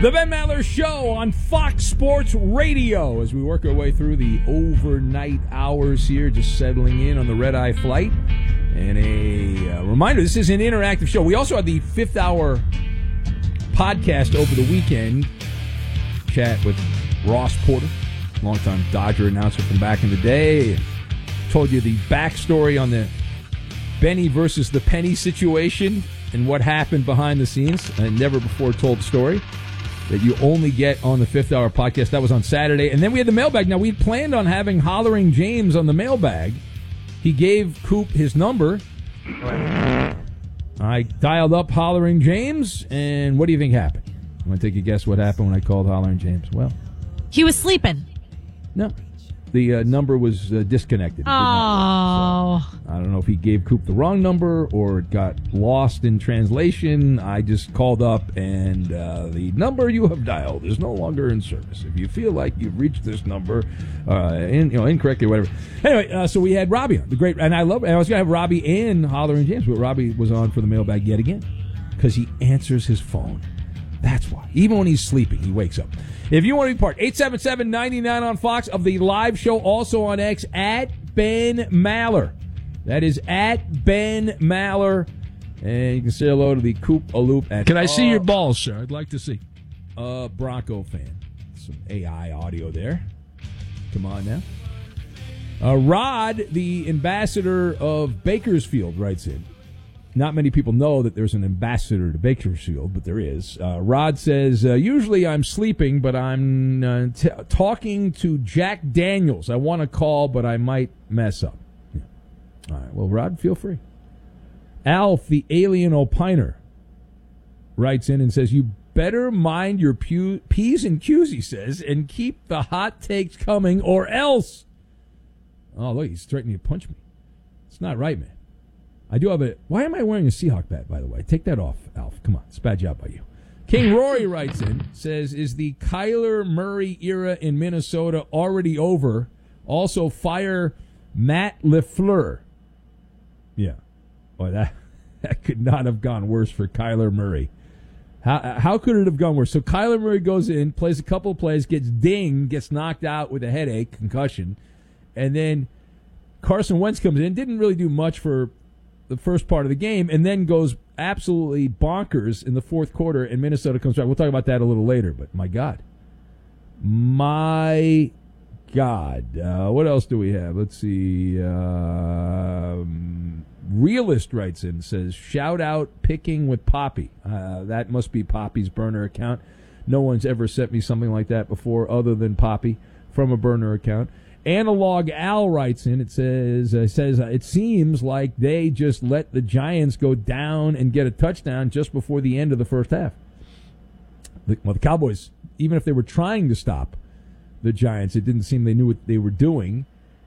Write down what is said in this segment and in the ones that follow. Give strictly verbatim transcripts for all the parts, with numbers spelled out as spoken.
The Ben Maller Show on Fox Sports Radio as we work our way through the overnight hours here, just settling in on the red-eye flight. And a uh, reminder, this is an interactive show. We also had the fifth hour podcast over the weekend. Chat with Ross Porter, longtime Dodger announcer from back in the day. And told you the backstory on the Benny versus the Penny situation and what happened behind the scenes. A never before told story that you only get on the fifth hour podcast. That was on Saturday. And then we had the mailbag. Now, we had planned on having Hollering James on the mailbag. He gave Coop his number. I dialed up Hollering James, and what do you think happened? You want to take a guess what happened when I called Hollering James? Well, he was sleeping. No. The uh, number was uh, disconnected. Oh. So, I don't know if he gave Coop the wrong number or it got lost in translation. I just called up, and uh, the number you have dialed is no longer in service. If you feel like you've reached this number uh, in, you know, incorrectly or whatever. Anyway, uh, so we had Robbie on, the great, and I love. I was going to have Robbie and Hollering James, but Robbie was on for the mailbag yet again because he answers his phone. That's why. Even when he's sleeping, he wakes up. If you want to be part, eight seven seven, nine nine on Fox of the live show, also on X, at Ben Maller. That is at Ben Maller. And you can say hello to the Coop Aloop. At, can I see uh, your balls, sir? I'd like to see. Uh, Bronco fan. Some A I audio there. Come on now. Uh, Rod, the ambassador of Bakersfield, writes in. Not many people know that there's an ambassador to Bakersfield, but there is. Uh, Rod says, uh, usually I'm sleeping, but I'm uh, t- talking to Jack Daniels. I want to call, but I might mess up. Yeah. All right, well, Rod, feel free. Alf, the alien opiner, writes in and says, you better mind your pew- P's and Q's, he says, and keep the hot takes coming, or else. Oh, look, he's threatening to punch me. It's not right, man. I do have a... Why am I wearing a Seahawk bat, by the way? Take that off, Alf. Come on. It's a bad job by you. King Rory writes in, says, is the Kyler Murray era in Minnesota already over? Also, fire Matt LaFleur. Yeah. Boy, that, that could not have gone worse for Kyler Murray. How how could it have gone worse? So Kyler Murray goes in, plays a couple of plays, gets dinged, gets knocked out with a headache, concussion, and then Carson Wentz comes in, didn't really do much for the first part of the game, and then goes absolutely bonkers in the fourth quarter, and Minnesota comes back. We'll talk about that a little later, but my God. My God. Uh, what else do we have? Let's see. Um, Realist writes in, says, shout out picking with Poppy. Uh, that must be Poppy's burner account. No one's ever sent me something like that before other than Poppy from a burner account. Analog Al writes in, it says, uh, says uh, it seems like they just let the Giants go down and get a touchdown just before the end of the first half. The, well, the Cowboys, even if they were trying to stop the Giants, it didn't seem they knew what they were doing.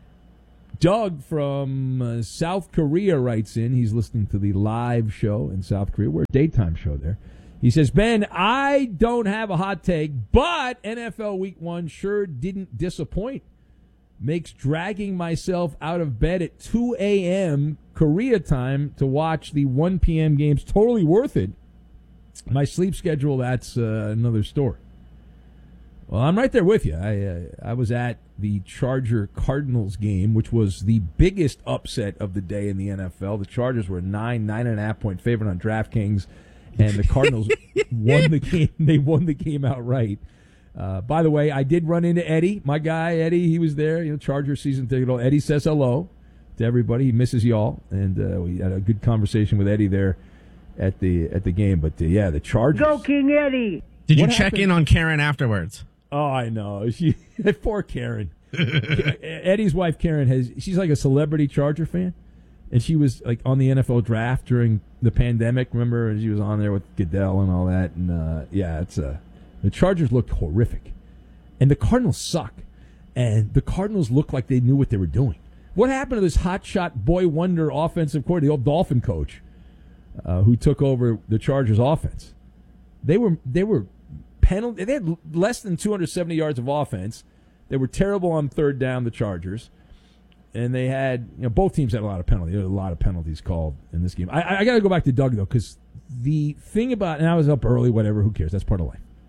Doug from uh, South Korea writes in, he's listening to the live show in South Korea. We're a daytime show there. He says, Ben, I don't have a hot take, but N F L Week one sure didn't disappoint. Makes dragging myself out of bed at two a.m. Korea time to watch the one p.m. games totally worth it. My sleep schedule, that's uh, another story. Well, I'm right there with you. I uh, I was at the Charger-Cardinals game, which was the biggest upset of the day in the N F L. The Chargers were nine, nine and a half point favorite on DraftKings, and the Cardinals won the game. They won the game outright. Uh, by the way, I did run into Eddie, my guy Eddie. He was there, you know, Charger season ticket. Eddie says hello to everybody. He misses y'all, and uh, we had a good conversation with Eddie there at the at the game. But uh, yeah, the Chargers. Go King Eddie! Did you What check happened? in on Karen afterwards? Oh, I know. She poor Karen. Eddie's wife Karen has. She's like a celebrity Charger fan, and she was like on the N F L draft during the pandemic. Remember, she was on there with Goodell and all that. And uh, yeah, it's a. Uh, The Chargers looked horrific, and the Cardinals suck, and the Cardinals looked like they knew what they were doing. What happened to this hotshot boy wonder offensive coordinator, the old Dolphin coach, uh, who took over the Chargers offense? They were they were penalty. They had less than two hundred seventy yards of offense. They were terrible on third down, the Chargers, and they had you know both teams had a lot of penalties. There were a lot of penalties called in this game. I, I got to go back to Doug though, because the thing about and I was up early, whatever. Who cares? That's part of life.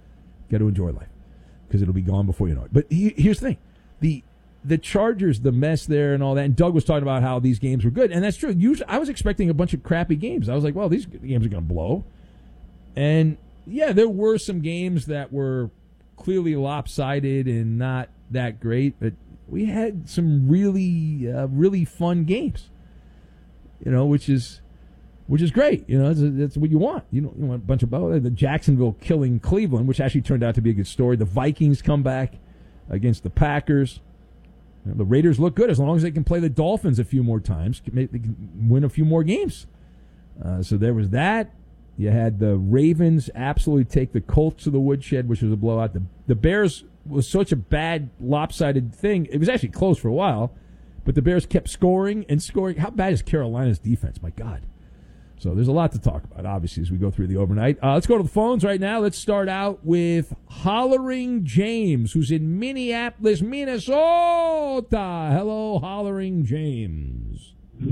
Got to enjoy life because it'll be gone before you know it. But he, here's the thing: the the Chargers, the mess there, and all that. And Doug was talking about how these games were good, and that's true. Usually, I was expecting a bunch of crappy games. I was like, well, these games are going to blow. And yeah, there were some games that were clearly lopsided and not that great, but we had some really, uh, really fun games. You know, which is, which is great. You know, that's, that's what you want. You know, you want a bunch of oh, the Jacksonville killing Cleveland, which actually turned out to be a good story. The Vikings come back against the Packers. You know, the Raiders look good as long as they can play the Dolphins a few more times. They can win a few more games. Uh, so there was that. You had the Ravens absolutely take the Colts to the woodshed, which was a blowout. The, the Bears was such a bad, lopsided thing. It was actually close for a while, but the Bears kept scoring and scoring. How bad is Carolina's defense? My God. So there's a lot to talk about, obviously, as we go through the overnight. Uh, let's go to the phones right now. Let's start out with Hollering James, who's in Minneapolis, Minnesota. Hello, Hollering James.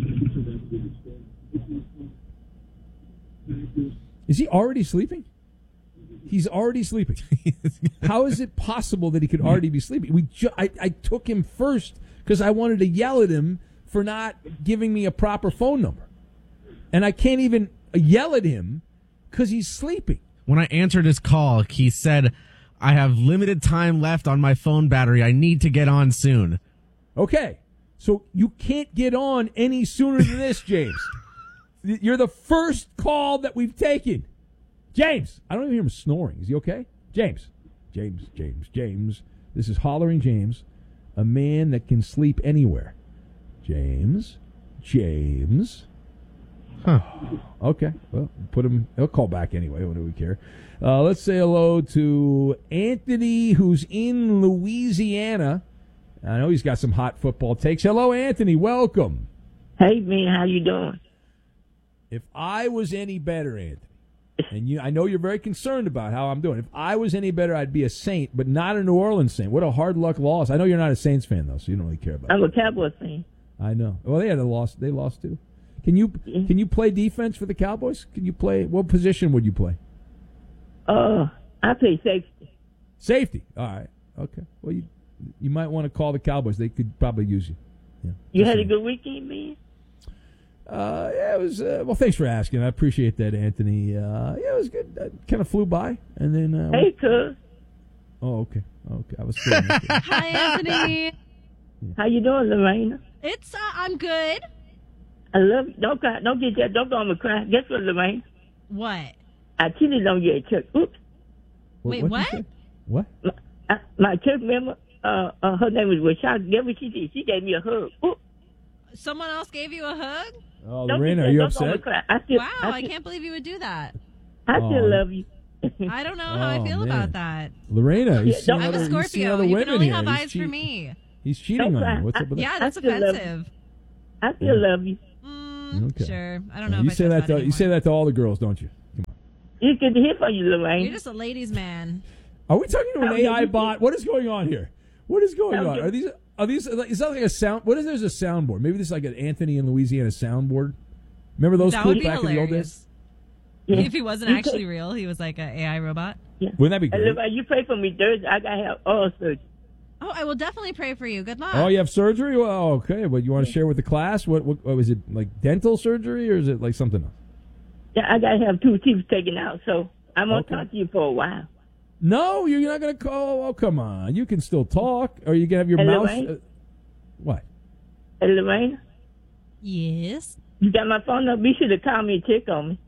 Is he already sleeping? He's already sleeping. How is it possible that he could already be sleeping? We ju- I, I took him first because I wanted to yell at him for not giving me a proper phone number. And I can't even yell at him because he's sleeping. When I answered his call, he said, I have limited time left on my phone battery. I need to get on soon. Okay. So you can't get on any sooner than this, James. You're the first call that we've taken. James. I don't even hear him snoring. Is he okay? James. James, James, James. This is Hollering James, a man that can sleep anywhere. James. James. Huh. Okay. Well, put him. He'll call back anyway. What do we care? Uh, let's say hello to Anthony, who's in Louisiana. I know he's got some hot football takes. Hello, Anthony. Welcome. Hey, man. How you doing? If I was any better, Anthony, and you, I know you're very concerned about how I'm doing. If I was any better, I'd be a Saint, but not a New Orleans Saint. What a hard luck loss. I know you're not a Saints fan, though, so you don't really care about it. I'm a Cowboys fan. I know. Well, they had a loss. They lost, too. Can you can you play defense for the Cowboys? Can you play? What position would you play? Uh, I play safety. Safety. All right. Okay. Well, you you might want to call the Cowboys. They could probably use you. Yeah. You had a good weekend, man? Uh, yeah, it was. Uh, well, thanks for asking. I appreciate that, Anthony. Uh, yeah, it was good. Uh, kind of flew by, and then. Uh, hey, cuz. Oh, okay. Okay, I was. Kidding. Hi, Anthony. How you doing, Lorena? It's uh, I'm good. I love you. Don't cry. Don't get that. Don't go on the cry. Guess what, Lorraine? What? I cheated on you at church. Oops. Wait, what? what? What? My, I, my church member, uh, uh, her name was Rashad. Guess what she did? She gave me a hug. Oops. Someone else gave you a hug? Oh, Don't Lorena, get are you that. Don't go on the upset? cry. I still, Wow, I, I still, can't believe you would do that. I Oh. still love you. I don't know how I Oh, feel man. about that. Lorena, he's Yeah, seen don't- I'm other, a he's seen Scorpio. other You women can only here. have He's eyes cheat- for me. He's cheating Don't on cry. you. What's I- up with that? Yeah, that's I still love- offensive. I still love you. Mm, Okay. Sure. I don't know you if I say trust that. To, anymore. you say that to all the girls, don't you? Come on. You can hear from you, Lorraine. You're just a ladies' man. Are we talking to an How A I did you- bot? What is going on here? What is going How on? did- Are these? Are these? Is that like a sound? What is? There's a soundboard. Maybe this is like an Anthony in Louisiana soundboard. Remember those That would clips be back in the old days? hilarious. Yeah. If he wasn't You actually take- real, he was like an A I robot. Yeah. Wouldn't that be Hey, great? Lorraine, you pray for me Thursday. I got to have oral surgery. Oh, I will definitely pray for you. Good luck. Oh, you have surgery? Well, okay. Well, you want to share with the class? What, what, what was it, like dental surgery or is it like something else? Yeah, I got to have two teeth taken out, so I'm going to Okay. talk to you for a while. No, you're not going to call. Oh, come on. You can still talk. Or you can have your Hey, mouth. Lorraine? Uh, what? Hey, Lorraine, Yes. you got my phone number? Be sure to call me and check on me.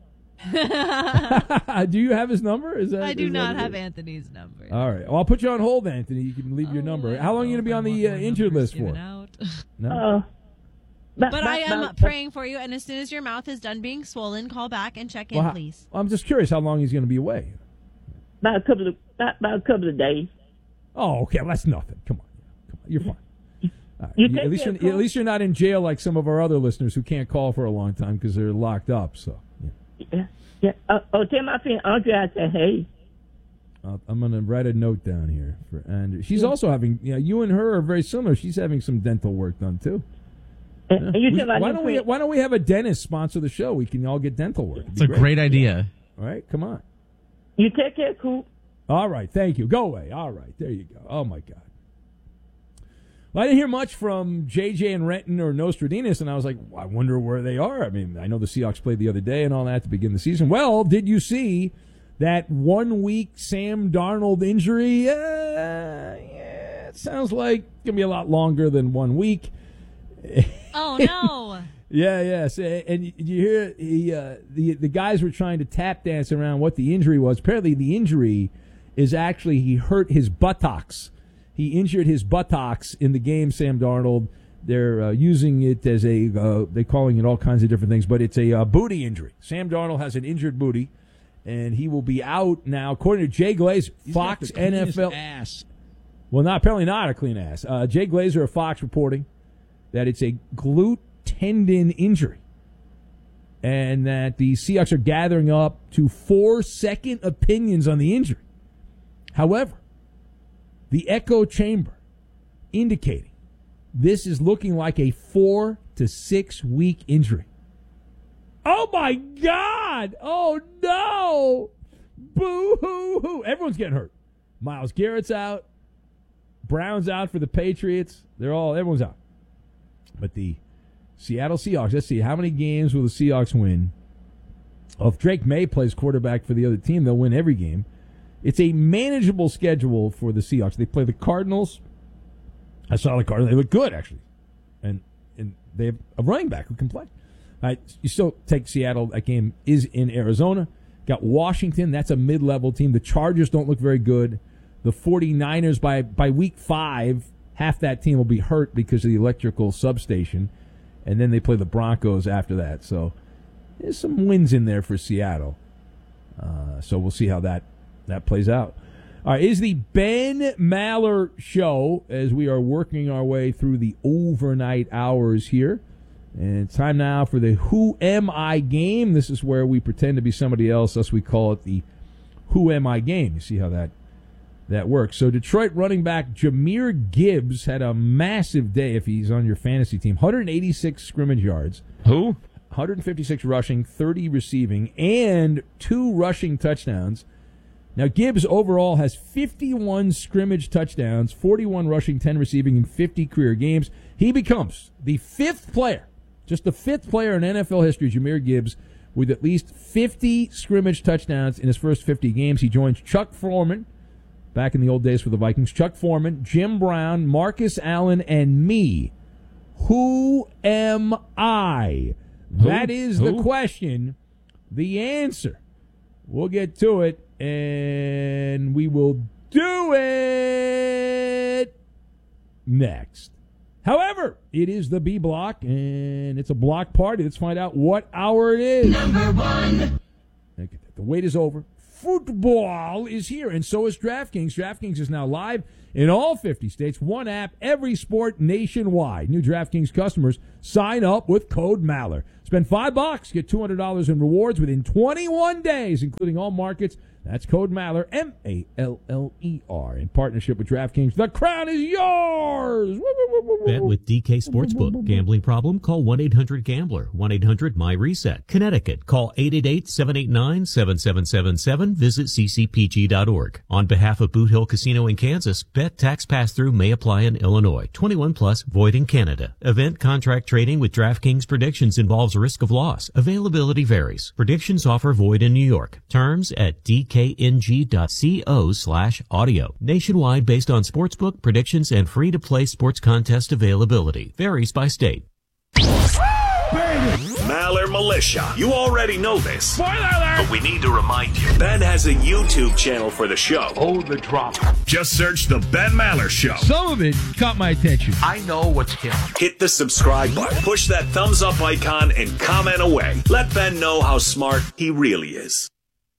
Do you have his number? Is that? I do is not that have it? Anthony's number. All right. Well, I'll put you on hold, Anthony. You can leave your Oh, number. I How long are you don't going to be know on if the I uh, want injured numbers list for? given out. No. Uh, but, But I am praying for you, and as soon as your mouth is done being swollen, call back and check in, Well, how- please. I'm just curious how long he's going to be away. About a couple of about, about a couple of days. Oh, okay. Well, that's nothing. Come on. Come on. You're fine. All right. You You- take at least care, you're, at Cole? least you're not in jail like some of our other listeners who can't call for a long time because they're locked up. So yeah. Yeah. Yeah. Uh, oh, tell my friend Andre I said, hey. I'll, I'm going to write a note down here for Andrew. She's also having. You know, you and her are very similar. She's having some dental work done too. And, Yeah. and you We- tell my why new don't we? friend, Why don't we have a dentist sponsor the show? We can all get dental work. It'd It's be a great idea. All right, come on. you take care, Coop. All right, thank you. Go away. All right, there you go. Oh, my God. Well, I didn't hear much from J J and Renton or Nostradamus, and I was like, well, I wonder where they are. I mean, I know the Seahawks played the other day and all that to begin the season. Well, did you see that one-week Sam Darnold injury? Uh, yeah, it sounds like it's going to be a lot longer than one week. Oh, no. Yeah, yes. And you hear he, uh, the, the guys were trying to tap dance around what the injury was. Apparently, the injury is actually he hurt his buttocks. He injured his buttocks in the game, Sam Darnold. They're uh, using it as a, uh, they're calling it all kinds of different things, but it's a uh, booty injury. Sam Darnold has an injured booty, and he will be out now, according to Jay Glazer, He's Fox got the N F L. ass. Well, not apparently not a clean ass. Uh, Jay Glazer of Fox reporting that it's a glute tendon injury, and that the Seahawks are gathering up to four second opinions on the injury. However, the echo chamber indicating this is looking like a four to six week injury. Oh my God! Oh no! Boo hoo hoo! Everyone's getting hurt. Myles Garrett's out. Brown's out for the Patriots. They're all everyone's out. But the Seattle Seahawks, let's see, how many games will the Seahawks win? Well, if Drake May plays quarterback for the other team, they'll win every game. It's a manageable schedule for the Seahawks. They play the Cardinals. I saw the Cardinals. They look good, actually. And and they have a running back who can play. All right, you still take Seattle. That game is in Arizona. Got Washington. That's a mid-level team. The Chargers don't look very good. The 49ers, by, by week five, half that team will be hurt because of the electrical substation. And then they play the Broncos after that. So there's some wins in there for Seattle. Uh, so we'll see how that, that plays out. All right, is the Ben Maller Show as we are working our way through the overnight hours here. And it's time now for the Who Am I game. This is where we pretend to be somebody else, thus we call it the Who Am I game. You see how that that works. So Detroit running back Jahmyr Gibbs had a massive day if he's on your fantasy team. one hundred eighty-six scrimmage yards. Who? one hundred fifty-six rushing, thirty receiving, and two rushing touchdowns. Now, Gibbs overall has fifty-one scrimmage touchdowns, forty-one rushing, ten receiving, in fifty career games. He becomes the fifth player, just the fifth player in N F L history, Jahmyr Gibbs, with at least fifty scrimmage touchdowns in his first fifty games. He joins Chuck Foreman, back in the old days for the Vikings, Chuck Foreman, Jim Brown, Marcus Allen, and me. Who am I? Who? That is Who? the question. The answer. We'll get to it, and we will do it next. However, it is the B block, and it's a block party. Let's find out what hour it is. Number one. The wait is over. Football is here, and so is DraftKings. DraftKings is now live in all fifty states. One app, every sport nationwide. New DraftKings customers sign up with code Maller. Spend five bucks, get two hundred dollars in rewards within twenty-one days, including all markets. That's code Maller, M A L L E R, in partnership with DraftKings. The crown is yours! Bet with D K Sportsbook. Gambling problem? Call one eight hundred gambler. one eight hundred my reset. Connecticut. Call eight eight eight, seven eight nine, seven seven seven seven. Visit c c p g dot org. On behalf of Boot Hill Casino in Kansas, bet tax pass-through may apply in Illinois. twenty-one plus, void in Canada. Event contract trading with DraftKings predictions involves risk of loss. Availability varies. Predictions offer void in New York. Terms at D K N G dot co slash audio. Nationwide based on sportsbook predictions and free-to-play sports contest availability. Varies by state. Maller Militia. You already know this. Spoiler alert! But we need to remind you. Ben has a YouTube channel for the show. Oh, the drama. Just search The Ben Maller Show. Some of it caught my attention. I know what's killing. Hit the subscribe button. Push that thumbs up icon and comment away. Let Ben know how smart he really is.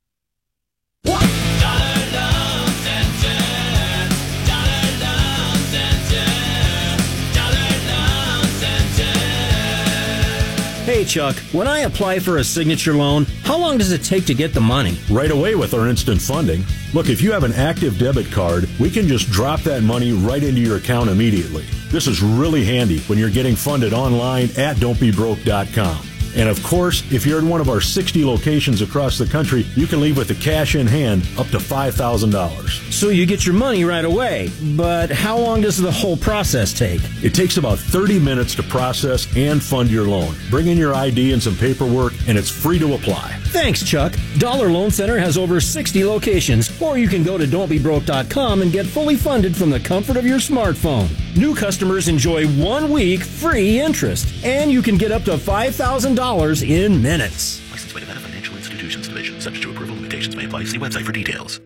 Hey Chuck, when I apply for a signature loan, how long does it take to get the money? Right away with our instant funding. Look, if you have an active debit card, we can just drop that money right into your account immediately. This is really handy when you're getting funded online at don't be broke dot com. And of course, if you're in one of our sixty locations across the country, you can leave with the cash in hand up to five thousand dollars. So you get your money right away. But how long does the whole process take? It takes about thirty minutes to process and fund your loan. Bring in your I D and some paperwork, and it's free to apply. Thanks, Chuck. Dollar Loan Center has over sixty locations, or you can go to don't be broke dot com and get fully funded from the comfort of your smartphone. New customers enjoy one week free interest, and you can get up to five thousand dollars in minutes. Licensed by Nevada Financial Institutions Division. Subject to approval. Limitations may apply. See website for details.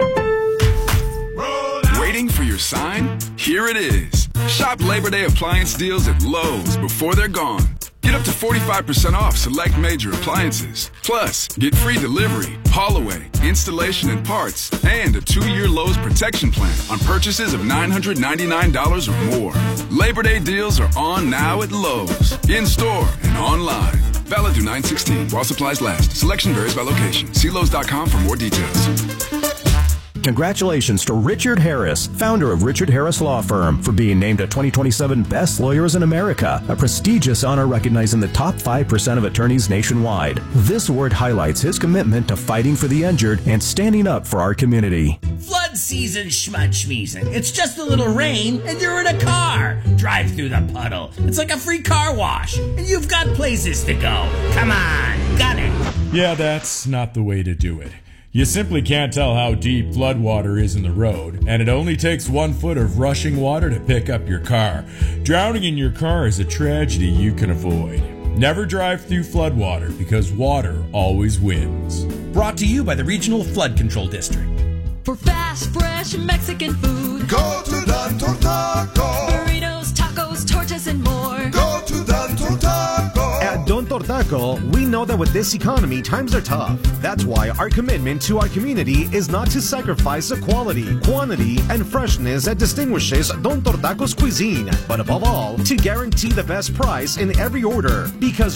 Waiting for your sign? Here it is. Shop Labor Day appliance deals at Lowe's before they're gone. Get up to forty-five percent off select major appliances. Plus, get free delivery, haul away, installation and parts, and a two-year Lowe's protection plan on purchases of nine hundred ninety-nine dollars or more. Labor Day deals are on now at Lowe's, in-store and online. Valid through nine sixteen while supplies last. Selection varies by location. See Lowe's dot com for more details. Congratulations to Richard Harris, founder of Richard Harris Law Firm, for being named a twenty twenty-seven Best Lawyers in America, a prestigious honor recognizing the top five percent of attorneys nationwide. This award highlights his commitment to fighting for the injured and standing up for our community. Flood season schmudschmeezing. It's just a little rain and you're in a car. Drive through the puddle. It's like a free car wash. And you've got places to go. Come on, got it. Yeah, that's not the way to do it. You simply can't tell how deep floodwater is in the road, and it only takes one foot of rushing water to pick up your car. Drowning in your car is a tragedy you can avoid. Never drive through floodwater, because water always wins. Brought to you by the Regional Flood Control District. For fast, fresh Mexican food, go to Don Tortaco. Burritos, tacos, tortas, and more. Go to Don Tortaco. At Don Tortaco, we know that with this economy, times are tough. That's why our commitment to our community is not to sacrifice the quality, quantity, and freshness that distinguishes Don Tortaco's cuisine, but above all, to guarantee the best price in every order. Because